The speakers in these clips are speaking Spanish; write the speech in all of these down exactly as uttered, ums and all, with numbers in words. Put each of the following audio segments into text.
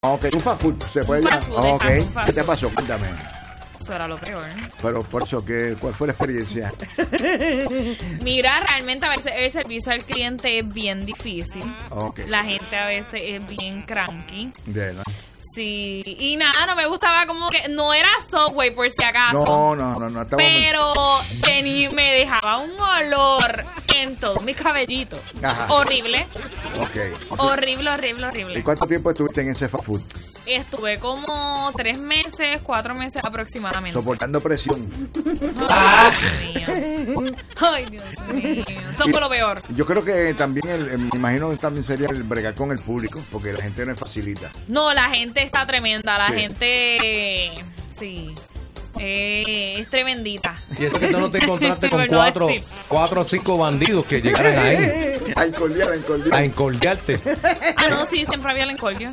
Ok, un fast food, se puede llamar. Ok, ¿qué te pasó? Cuéntame. Eso era lo peor. Pero por eso, ¿qué, ¿cuál fue la experiencia? Mira, realmente a veces el servicio al cliente es bien difícil. Okay. La gente a veces es bien cranky. Bien, ¿no? Sí, y nada, no me gustaba como que, no era Subway por si acaso. No, no, no, no. Pero tenía, me dejaba un olor en todos mis cabellitos. Ajá. Horrible. Okay. Horrible, horrible, horrible. ¿Y cuánto tiempo estuviste en ese fast food? Estuve como tres meses, cuatro meses aproximadamente. Soportando presión. Ay, Dios mío. Ay, Dios mío. Eso fue lo peor. Yo creo que también, el, el, me imagino que también sería el bregar con el público, porque la gente no es facilita. No, la gente está tremenda. La Sí. gente, sí, eh, es tremendita. Y eso que tú no te encontraste con Por no cuatro, decir. cuatro o cinco bandidos que llegaran ahí A encordiar, a encordiar. a encolgarte. Ah, no, sí, siempre había el encolio.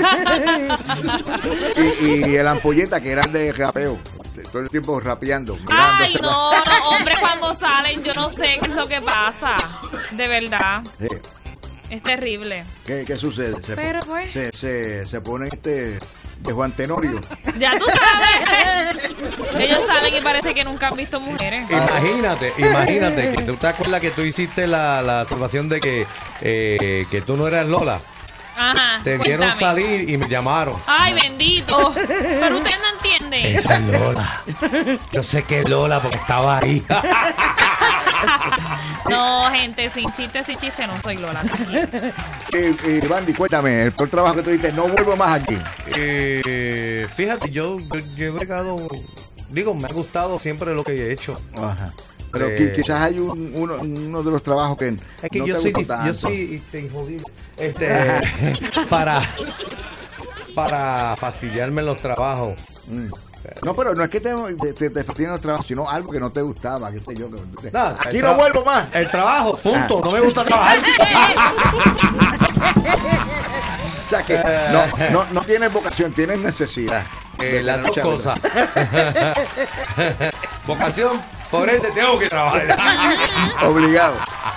Y, y el ampolleta, que era el de rapeo. Todo el tiempo rapeando. Ay, mirándose. no, no, hombre, cuando salen, yo no sé qué es lo que pasa. De verdad, Sí. es terrible. ¿Qué, ¿Qué sucede? Se, Pero, po- pues. se, se, se pone este de Juan Tenorio. Ya tú sabes. Ellos saben y parece que nunca han visto mujeres. Imagínate, imagínate que tú te acuerdas que tú hiciste la, la observación de que, eh, que tú no eras Lola. Ajá, Te vieron cuéntame. salir y me llamaron. Ay, bendito. Pero ustedes no entienden. Esa es Lola. Yo sé que es Lola porque estaba ahí. No, gente, sin chiste, sin chiste, no soy Lola. Eh, eh, Bandy, cuéntame, el peor trabajo que tú dices, no vuelvo más aquí. Eh, fíjate, yo, yo he bregado, digo, me ha gustado siempre lo que he hecho. Ajá. Pero Eh, qui- quizás hay un, uno, uno de los trabajos que Es que no yo, te soy, gustó dif- yo tanto. soy este, injodible. Este, para, para fastidiarme los trabajos. Mm. No, pero no es que te, te, te, te fastidian los trabajos, sino algo que no te gustaba. Qué sé yo, que- No, aquí el no tra- vuelvo más. El trabajo, punto. Ah. No me gusta trabajar. O sea que no, no, no tienes vocación, tienes necesidad. Eh, De las la dos noche a la cosas. Vocación, por ende tengo que trabajar. mañana. Obligado.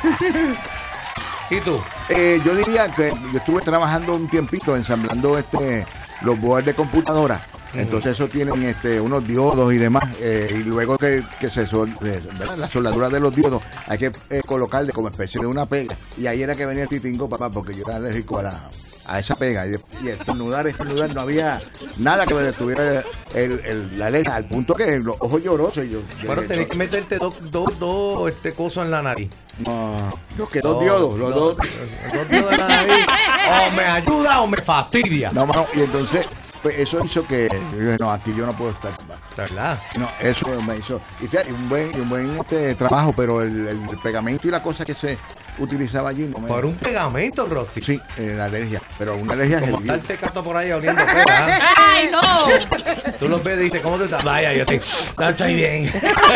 ¿Y tú? Eh, yo diría que yo estuve trabajando un tiempito ensamblando este los boards de computadora. Entonces eso tienen este unos diodos y demás. Eh, y luego que, que se sol, eh, ¿verdad? La soldadura de los diodos hay que eh, colocarle como especie de una pega. Y ahí era que venía el titingo, papá, porque yo era alérgico a la a esa pega. Y, y estornudar, estornudar, no había nada que me detuviera el, el, la alergia, al punto que los ojos llorosos. Y yo, yo Bueno, dije, tenés que meterte dos, dos, dos este coso en la nariz. no, los que dos diodos, los dos. Dos diodos en la nariz. O me ayuda o me fastidia. No, mano, y entonces pues eso hizo que yo dije, no, aquí yo no puedo estar más. ¿Verdad? No, eso me hizo. Y fíjate, un buen, un buen este, trabajo, pero el, el pegamento y la cosa que se utilizaba allí. No me, Por un pegamento, Rosti. Sí, eh, la alergia. Pero una alergia Como heavy. está el tecato por ahí oliendo pega. ¡Ay, no! Tú los ves y dices, ¿cómo tú estás? Vaya, yo estoy, no estoy bien.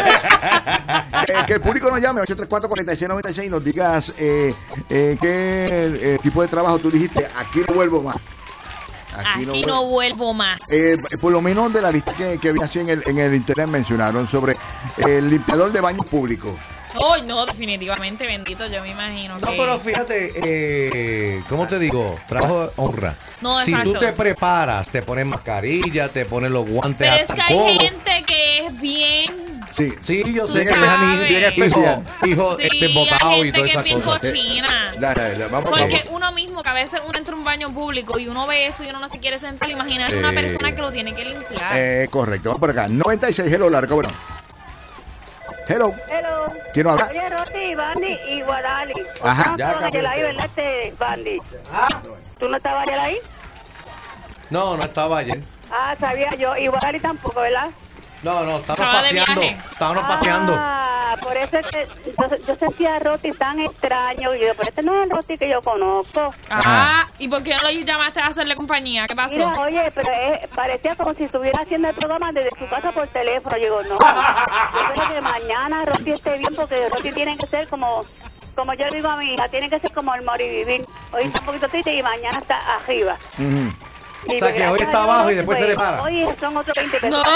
Eh, que el público nos llame ocho tres cuatro, cuatro seis nueve seis y nos digas eh, eh, qué eh, tipo de trabajo tú dijiste. Aquí no vuelvo más. Aquí no, vuelvo. vuelvo más. Eh, por lo menos de la lista que, que vi así en el, en el internet mencionaron sobre el limpiador de baños públicos. Ay, no, definitivamente, bendito, yo me imagino No, que... pero fíjate, eh, ¿cómo te digo? Trabajo de honra. No, si exacto. tú te preparas, te pones mascarilla, te pones los guantes Pero es hasta que el hay codo. gente que es bien... Sí. Sí, yo Tú sé que sabes. es bien especial. Hijo, hijo Sí, este hay botado y gente todas que es esas bien cosas. cochina. Dale, dale, vamos, Porque vamos. uno mismo, que a veces uno entra a un baño público y uno ve eso y uno no se quiere sentar, imaginar una Eh. persona que lo tiene que limpiar. Eh, correcto, vamos por acá. noventa y seis, hello, largo, bueno. Hello. Hello. ¿Quién nos habla? Oye, Rosy, Bandy y Guadali. Ajá. ¿No Ya, estaban cambió. ahí, ¿verdad, este Bandy? Ah, ¿Tú no estabas ayer ahí? no, no estaba ayer. Ah, sabía yo. Y Guadali tampoco, ¿verdad? No, no, estábamos Estaba de paseando. viaje. Estábamos paseando. Ah, por eso es que yo, yo sentía a Rosy tan extraño. Y yo, pero este no es el Rosy que yo conozco. Ajá. ¿Y por qué no lo llamaste a hacerle compañía? ¿Qué pasó? Mira, oye, pero eh, parecía como si estuviera haciendo el programa desde su casa por teléfono. Yo digo, no, yo creo que mañana Rosy esté bien porque Rosy tiene que ser como, como yo digo a mi hija, tiene que ser como el morir y vivir. Hoy está un poquito triste y mañana está arriba. Ujú. Y O sea, que gracias hoy está a Dios, abajo y después se pues, le para. Hoy son otros veinte pesos. No,